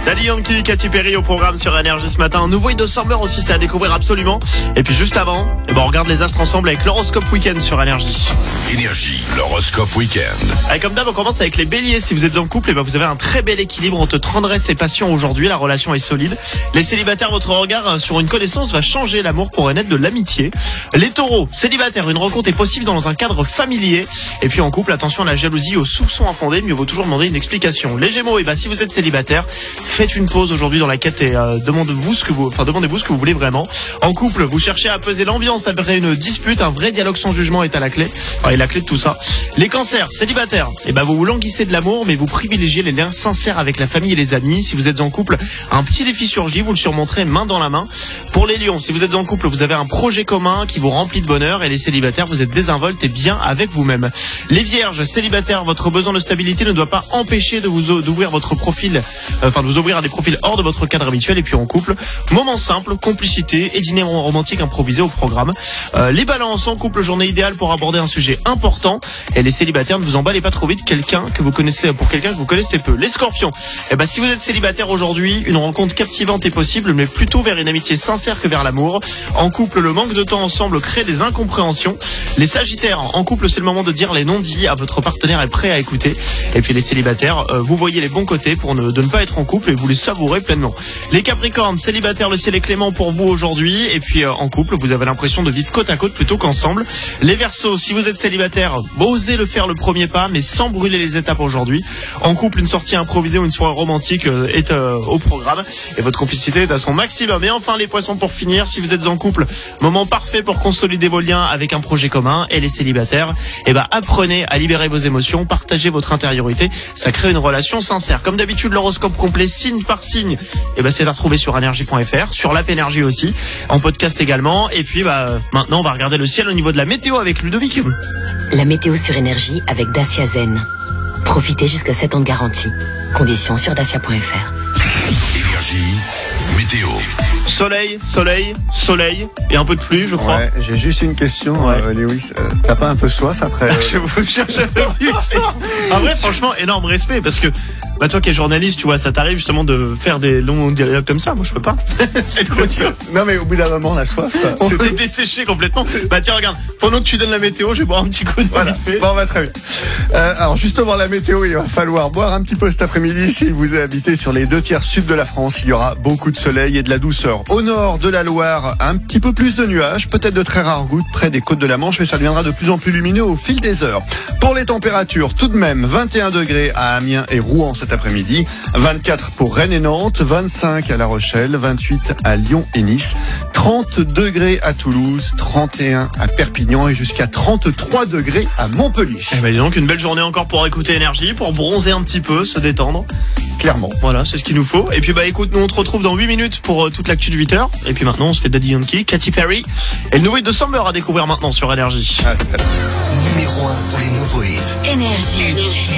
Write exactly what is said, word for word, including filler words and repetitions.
Daddy Yankee, Katy Perry au programme sur Énergie ce matin. Un nouveau hit de Summer aussi, c'est à découvrir absolument. Et puis juste avant, eh ben on regarde les astres ensemble avec l'horoscope week-end sur Énergie. Énergie, l'horoscope week-end. Allez, comme d'hab, on commence avec les béliers. Si vous êtes en couple, eh ben vous avez un très bel équilibre entre tendresse et passion aujourd'hui. La relation est solide. Les célibataires, votre regard sur une connaissance va changer. L'amour pourrait naître de l'amitié. Les taureaux, célibataires, une rencontre est possible dans un cadre familier. Et puis en couple, attention à la jalousie, aux soupçons infondés. Mieux vaut toujours demander une explication. Les gémeaux, eh ben si vous êtes célibataire, faites une pause aujourd'hui dans la quête et euh, demandez-vous ce que vous, enfin demandez-vous ce que vous voulez vraiment. En couple, vous cherchez à apaiser l'ambiance après une dispute. Un vrai dialogue sans jugement est à la clé. Enfin, et la clé de tout ça. Les cancers, célibataires, eh ben vous vous languissez de l'amour, mais vous privilégiez les liens sincères avec la famille et les amis. Si vous êtes en couple, un petit défi surgit, vous le surmonterez main dans la main. Pour les lions, si vous êtes en couple, vous avez un projet commun qui vous remplit de bonheur. Et les célibataires, vous êtes désinvoltes et bien avec vous-même. Les vierges, célibataires, votre besoin de stabilité ne doit pas empêcher de vous d'ouvrir votre profil, euh, enfin de vous ouvrir à des profils hors de votre cadre habituel. Et puis en couple, moment simple, complicité et dîner romantique improvisé au programme. Euh, les balances, en couple, journée idéale pour aborder un sujet important. Et les célibataires, ne vous emballez pas trop vite quelqu'un que vous connaissez pour quelqu'un que vous connaissez peu. Les scorpions, eh ben si vous êtes célibataire aujourd'hui, une rencontre captivante est possible, mais plutôt vers une amitié sincère que vers l'amour. En couple, le manque de temps ensemble crée des incompréhensions. Les sagittaires, en couple, c'est le moment de dire les non-dits à votre partenaire est prêt à écouter. Et puis les célibataires, euh, vous voyez les bons côtés pour ne, de ne pas être en couple et vous les savourez pleinement. Les capricornes, célibataires, le ciel est clément pour vous aujourd'hui. Et puis euh, en couple, vous avez l'impression de vivre côte à côte plutôt qu'ensemble. Les verseaux, si vous êtes célibataire, osez le faire le premier pas, mais sans brûler les étapes aujourd'hui. En couple, une sortie improvisée ou une soirée romantique euh, est euh, au programme et votre complicité est à son maximum. Et enfin les poissons, pour finir, si vous êtes en couple, moment parfait pour consolider vos liens avec un projet commun. Et les célibataires, eh ben apprenez à libérer vos émotions, partagez votre intériorité, ça crée une relation sincère. Comme d'habitude, l'horoscope complet signe par signe, eh ben c'est à retrouver sur énergie point f r, sur l'app Énergie aussi, en podcast également. Et puis bah maintenant on va regarder le ciel au niveau de la météo avec Ludovic. La météo sur Énergie avec Dacia Zen. Profitez jusqu'à sept ans de garantie. Conditions sur dacia point f r. Énergie, météo. Soleil, soleil, soleil et un peu de pluie, je crois. Ouais, j'ai juste une question, Ouais. euh, Lewis. Euh, t'as pas un peu soif après euh... Je vous jure, j'avais vu. En vrai, franchement, énorme respect parce que bah toi qui es journaliste, tu vois, ça t'arrive justement de faire des longs dialogues comme ça. Moi, je peux pas. C'est trop dur. Non, mais au bout d'un moment, la soif. Quoi. On s'était desséché complètement. Bah tiens, regarde. Pendant que tu donnes la météo, je vais boire un petit coup de Voilà. café. Bon, bah, très bien. Euh, alors, justement, la météo, il va falloir boire un petit peu cet après-midi. Si vous habitez sur les deux tiers sud de la France, il y aura beaucoup de soleil et de la douceur. Au nord de la Loire, un petit peu plus de nuages, peut-être de très rares gouttes près des côtes de la Manche, mais ça deviendra de plus en plus lumineux au fil des heures. Pour les températures, tout de même, vingt et un degrés à Amiens et Rouen cet après-midi, vingt-quatre pour Rennes et Nantes, vingt-cinq à La Rochelle, vingt-huit à Lyon et Nice, trente degrés à Toulouse, trente et un à Perpignan et jusqu'à trente-trois degrés à Montpellier. Eh ben dis donc, une belle journée encore pour écouter Énergie, pour bronzer un petit peu, se détendre. Clairement. Voilà, c'est ce qu'il nous faut. Et puis bah écoute, nous on te retrouve dans huit minutes pour euh, toute l'actu de huit heures. Et puis maintenant on se fait Daddy Yankee, Katy Perry et le nouveau hit de Summer à découvrir maintenant sur Énergie. Ah, tout à l'heure. Numéro un sur les nouveaux hits. Énergie.